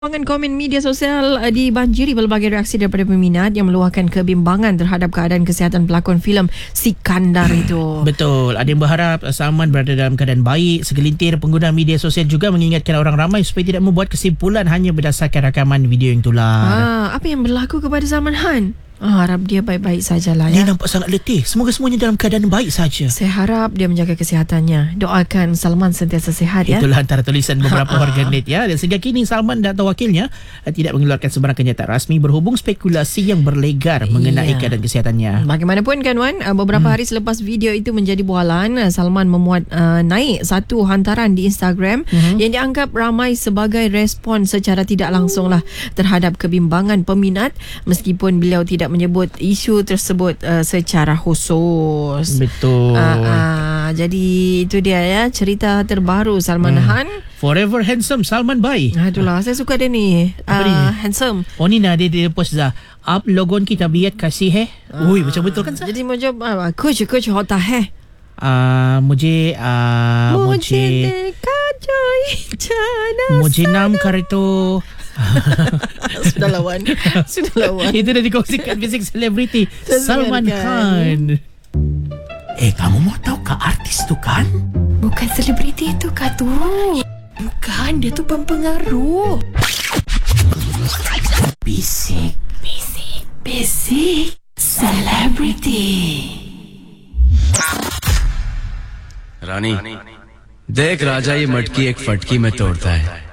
Perkembangan komen media sosial dibanjiri pelbagai reaksi daripada peminat yang meluahkan kebimbangan terhadap keadaan kesihatan pelakon filem Sikandar itu. Betul. Ada yang berharap Salman berada dalam keadaan baik. Segelintir pengguna media sosial juga mengingatkan orang ramai supaya tidak membuat kesimpulan hanya berdasarkan rakaman video yang tular. Apa yang berlaku kepada Salman Khan? Harap dia baik-baik sajalah ya. Dia nampak sangat letih. Semoga semuanya dalam keadaan baik saja. Saya harap dia menjaga kesihatannya. Doakan Salman sentiasa sihat ya. Itulah antara tulisan beberapa warganet ya. Dan sehingga kini Salman dan atau wakilnya tidak mengeluarkan sebarang kenyataan rasmi berhubung spekulasi yang berlegar mengenai keadaan kesihatannya. Bagaimanapun kan Wan, beberapa hari selepas video itu menjadi bualan, Salman memuat naik satu hantaran di Instagram yang dianggap ramai sebagai respon secara tidak langsung lah terhadap kebimbangan peminat meskipun beliau tidak menyebut isu tersebut secara khusus. Betul. Jadi itu dia ya cerita terbaru Salman Khan. Forever handsome Salman bhai. Itulah saya suka dia ni. Handsome. Oh ni dia post dah. Up logon ki tabiat kasih hai. Ui macam betul kan sah? Jadi macam kuch hota hai. मुझे नाम करे तो Sudah lawan. Itu dah dikongsikan fisik selebriti Salman Khan. Kamu mau tahu ke artis tu kan? Bukan selebriti itu kah tu? Bukan, dia tu pempengaruh. Bisik Selebriti. रानी देख राजा ये मटकी एक फटकी में तोड़ता है